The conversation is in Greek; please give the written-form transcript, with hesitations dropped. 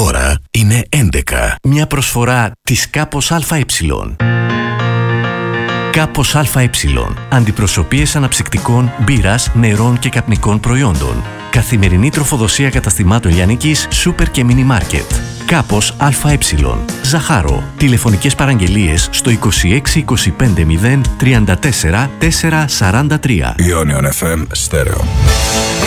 τώρα είναι 11. Μια προσφορά της Κάπος ΑΕ. Κάπος ΑΕ. Αντιπροσωπείες αναψυκτικών, μπύρας, νερών και καπνικών προϊόντων. Καθημερινή τροφοδοσία καταστημάτων λιανικής, σούπερ και μίνι μάρκετ. Κάπος ΑΕ. Ζαχάρο. Τηλεφωνικές παραγγελίες στο 26 25 0 34 443. Ionion FM Stereo.